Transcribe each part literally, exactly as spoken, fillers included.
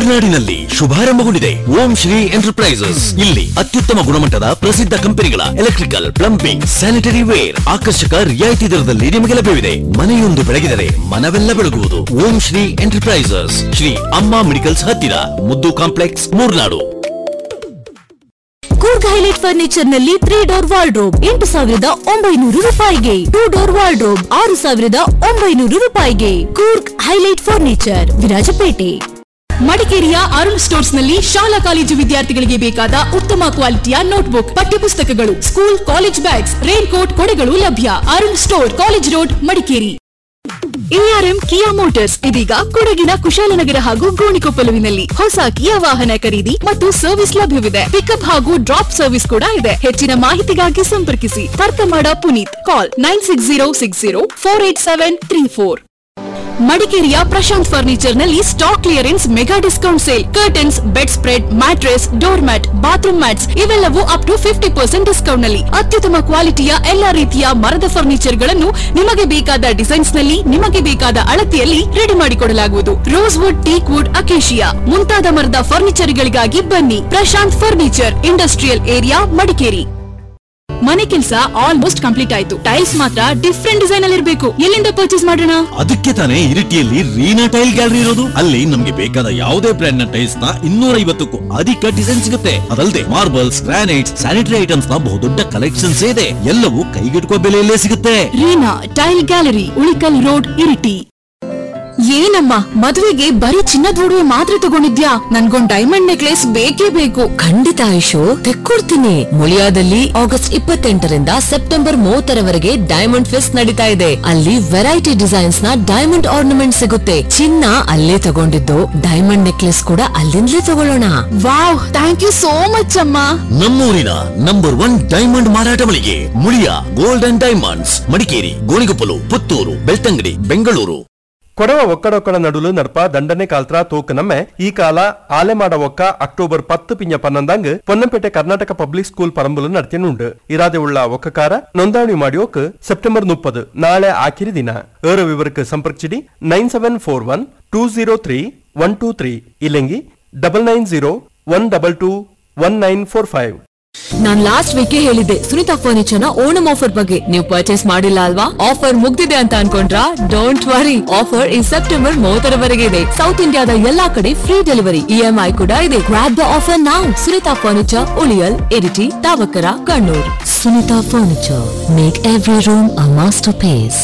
ಮೂರ್ನಾಡಿನಲ್ಲಿ ಶುಭಾರಂಭಗೊಂಡಿದೆ ಓಂ ಶ್ರೀ ಎಂಟರ್ಪ್ರೈಸಸ್. ಇಲ್ಲಿ ಅತ್ಯುತ್ತಮ ಗುಣಮಟ್ಟದ ಪ್ರಸಿದ್ಧ ಕಂಪನಿಗಳ ಎಲೆಕ್ಟ್ರಿಕಲ್, ಪ್ಲಂಬಿಂಗ್, ಸ್ಯಾನಿಟರಿ ವೇರ್ ಆಕರ್ಷಕ ರಿಯಾಯಿತಿ ದರದಲ್ಲಿ ನಿಮಗೆ ಲಭ್ಯವಿದೆ. ಮನೆಯೊಂದು ಬೆಳಗಿದರೆ ಮನವೆಲ್ಲ ಬೆಳಗುವುದು. ಓಂ ಶ್ರೀ ಎಂಟರ್ಪ್ರೈಸಸ್, ಶ್ರೀ ಅಮ್ಮ ಮೆಡಿಕಲ್ಸ್ ಹತ್ತಿರ, ಮುದ್ದು complex, Murnad. Coorg highlight furniture ನಲ್ಲಿ ತ್ರೀ ಡೋರ್ ವಾರ್ಡ್ರೋಬ್ ಎಂಟು ಸಾವಿರದ ಒಂಬೈನೂರು ರೂಪಾಯಿಗೆ, ಟೂ ಡೋರ್ ವಾರ್ಡ್ರೋಬ್ ಆರು ಸಾವಿರದ ಒಂಬೈನೂರು ರೂಪಾಯಿಗೆ. Coorg highlight furniture, Virajpet. ಮಡಿಕೇರಿಯ ಅರುಣ್ ಸ್ಟೋರ್ಸ್ ನಲ್ಲಿ ಶಾಲಾ ಕಾಲೇಜು ವಿದ್ಯಾರ್ಥಿಗಳಿಗೆ ಬೇಕಾದ ಉತ್ತಮ ಕ್ವಾಲಿಟಿಯ ನೋಟ್ಬುಕ್, ಪಠ್ಯಪುಸ್ತಕಗಳು, school college bags, rain coat, ಕೊಡೆಗಳು ಲಭ್ಯ. Arun store, college road, Madikeri. ARM ಕಿಯಾ ಮೋಟಾರ್ಸ್ ಇದೀಗ ಕೊಡಗಿನ ಕುಶಾಲನಗರ ಹಾಗೂ ಗೋಣಿಕೊಪ್ಪಲುವಿನಲ್ಲಿ ಹೊಸ ಕಿಯಾ ವಾಹನ ಖರೀದಿ ಮತ್ತು ಸರ್ವಿಸ್ ಲಭ್ಯವಿದೆ. ಪಿಕಪ್ ಹಾಗೂ ಡ್ರಾಪ್ ಸರ್ವಿಸ್ ಕೂಡ ಇದೆ. ಹೆಚ್ಚಿನ ಮಾಹಿತಿಗಾಗಿ ಸಂಪರ್ಕಿಸಿ ತರ್ಕಮಾಡ ಪುನೀತ್. ಕಾಲ್ nine six zero six zero four eight seven three four. ಮಡಿಕೇರಿಯ ಪ್ರಶಾಂತ್ ಫರ್ನಿಚರ್ ನಲ್ಲಿ stock clearance mega discount sale. Curtains, bed spread, mattress, door mat, bathroom mats ಇವೆಲ್ಲವೂ up to fifty percent discount ನಲ್ಲಿ. ಅತ್ಯುತ್ತಮ ಕ್ವಾಲಿಟಿಯ ಎಲ್ಲಾ ರೀತಿಯ ಮರದ ಫರ್ನಿಚರ್ ಗಳನ್ನು ನಿಮಗೆ ಬೇಕಾದ ಡಿಸೈನ್ಸ್ ನಲ್ಲಿ, ನಿಮಗೆ ಬೇಕಾದ ಅಳತೆಯಲ್ಲಿ ರೆಡಿ ಮಾಡಿಕೊಡಲಾಗುವುದು. Rose wood, teak wood, acacia ಮುಂತಾದ ಮರದ ಫರ್ನಿಚರ್ ಗಳಿಗಾಗಿ ಬನ್ನಿ. Prashant furniture, industrial area, Madikeri. ಮನೆ ಕೆಲಸ ಆಲ್ಮೋಸ್ಟ್ ಕಂಪ್ಲೀಟ್ ಆಯ್ತು. ಟೈಲ್ಸ್ ಮಾತ್ರ ಡಿಫ್ರೆಂಟ್ ಡಿಸೈನ್ ಅಲ್ಲಿ ಇರಬೇಕು. ಎಲ್ಲಿಂದ ಪರ್ಚೇಸ್ ಮಾಡೋಣ? ಅದಕ್ಕೆ ತಾನೇ ಇರಿಟಿಯಲ್ಲಿ ರೀನಾ ಟೈಲ್ ಗ್ಯಾಲರಿ ಇರೋದು. ಅಲ್ಲಿ ನಮ್ಗೆ ಬೇಕಾದ ಯಾವುದೇ ಬ್ರ್ಯಾಂಡ್ ನ ಟೈಲ್ಸ್ ನ ಇನ್ನೂರ ಐವತ್ತಕ್ಕೂ ಅಧಿಕ ಡಿಸೈನ್ ಸಿಗುತ್ತೆ. ಅದಲ್ಲದೆ ಮಾರ್ಬಲ್ಸ್, ಗ್ರಾನೈಟ್ಸ್, ಸ್ಯಾನಿಟರಿ ಐಟಮ್ಸ್ ನ ಬಹುದೊಡ್ಡ ಕಲೆಕ್ಷನ್ಸ್ ಇದೆ. ಎಲ್ಲವೂ ಕೈಗೆಟುಕುವ ಬೆಲೆಯಲ್ಲೇ ಸಿಗುತ್ತೆ. Reena tail gallery, Ulikkal road, Iritty. ಏನಮ್ಮ ಮದುವೆಗೆ ಬರೀ ಚಿನ್ನದ ಒಡವೆ ಮಾತ್ರ ತಗೊಂಡಿದ್ಯಾ? ನನ್ಗೊಂದ್ ಡೈಮಂಡ್ ನೆಕ್ಲೆಸ್ ಬೇಕೇ ಬೇಕು. ಖಂಡಿತ ಆಯುಷು, ತೆಕ್ಕೊಡ್ತೀನಿ. ಮುಳಿಯಾದಲ್ಲಿ ಆಗಸ್ಟ್ ಇಪ್ಪತ್ತೆಂಟರಿಂದ ಸೆಪ್ಟೆಂಬರ್ ಮೂವತ್ತರವರೆಗೆ ಡೈಮಂಡ್ ಫೆಸ್ಟ್ ನಡೀತಾ ಇದೆ. ಅಲ್ಲಿ ವೆರೈಟಿ ಡಿಸೈನ್ಸ್ ನ ಡೈಮಂಡ್ ಆರ್ನಮೆಂಟ್ ಸಿಗುತ್ತೆ. ಚಿನ್ನ ಅಲ್ಲೇ ತಗೊಂಡಿದ್ದು, ಡೈಮಂಡ್ ನೆಕ್ಲೆಸ್ ಕೂಡ ಅಲ್ಲಿಂದಲೇ ತಗೊಳ್ಳೋಣ. Wow, thank you so much ಅಮ್ಮ. ನಮ್ಮೂರಿನ ನಂಬರ್ ಒನ್ ಡೈಮಂಡ್ ಮಾರಾಟ ಮಳಿಗೆ Muliya gold and diamonds, Madikeri, Gonikoppal, Puttur, Belthangady, Bengaluru. Kodava ಒಕ್ಕಡೊಕ್ಕಡ ನಡುಲು ನಡ್ಪ ದಂಡನೆ ಕಾಲ್ತ್ರ ತೂಕ ನಮ್ಮೆ ಈ ಕಾಲ ಆಲೆಮಾಡ ಒಕ್ಕ ಅಕ್ಟೋಬರ್ ಪತ್ತು ಪಿಂಜ ಪನ್ನೊಂದಂಗ್ ಪೊನ್ನಂಪೇಟೆ ಕರ್ನಾಟಕ ಪಬ್ಲಿಕ್ ಸ್ಕೂಲ್ ಪರಂಬುಲು ನಡ್ತಿನುಂಡು. ಇರಾದೆ ಉಳ್ಳ ಒಕ್ಕಕಾರ ನೋಂದಣಿ ಮಾಡಿಯೋಕ್ ಸೆಪ್ಟೆಂಬರ್ ಮುಪ್ಪದು ನಾಳೆ ಆಖಿರಿ ದಿನ. ಏರ ವಿವರಕ್ಕೆ ಸಂಪರ್ಕಿಸಿಡಿ nine seven four one two zero three one two three ಇಲ್ಲಂಗಿ double nine zero one double two one nine four five. ನಾನ್ ಲಾಸ್ಟ್ ವೀಕ್ ಹೇಳಿದ್ದೆ ಸುನಿತಾ ಫರ್ನಿಚರ್ ನ ಓಣಂ ಆಫರ್ ಬಗ್ಗೆ. ನೀವು ಪರ್ಚೇಸ್ ಮಾಡಿಲ್ಲ ಅಲ್ವಾ? ಆಫರ್ ಮುಗ್ದಿದೆ ಅಂತ ಅನ್ಕೊಂಡ್ರಾ? ಡೋಂಟ್ ವರಿ, ಆಫರ್ ಈ ಸೆಪ್ಟೆಂಬರ್ ಮೂವತ್ತರವರೆಗೆ ಇದೆ. ಸೌತ್ ಇಂಡಿಯಾದ ಎಲ್ಲಾ ಕಡೆ ಫ್ರೀ ಡೆಲಿವರಿ, ಇಎಂಐ ಕೂಡ ಇದೆ. ಗ್ರಾಬ್ ದ ಆಫರ್ ನಾವ್. Sunita furniture, ಉಳಿಯಲ್, Iritty, ತಾವಕರ, Kannur. Sunita furniture, make every room ಅ ಮಾಸ್ಟರ್ ಪೀಸ್.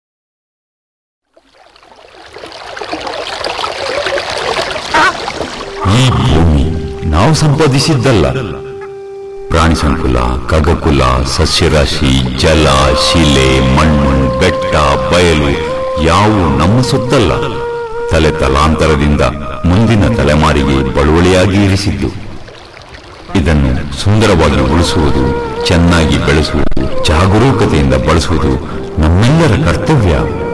ಈ ಭೂಮಿ ನಾವು ಸಂಪಾದಿಸಿದ್ದಲ್ಲ. ಪ್ರಾಣಿ ಸಂಕುಲ, ಖಗಕುಲ, ಸಸ್ಯರಾಶಿ, ಜಲ, ಶಿಲೆ, ಮಣ್ಣು, ಬೆಟ್ಟ, ಬಯಲು ಯಾವು ನಮ್ಮ ಸೊತ್ತಲ್ಲ. ತಲೆ ತಲಾಂತರದಿಂದ ಮುಂದಿನ ತಲೆಮಾರಿಗೆ ಬಳುವಳಿಯಾಗಿ ಇರಿಸಿದ್ದು. ಇದನ್ನು ಸುಂದರವಾಗಿ ಉಳಿಸುವುದು, ಚೆನ್ನಾಗಿ ಬೆಳೆಸುವುದು, ಜಾಗರೂಕತೆಯಿಂದ ಬಳಸುವುದು ನಮ್ಮೆಲ್ಲರ ಕರ್ತವ್ಯ.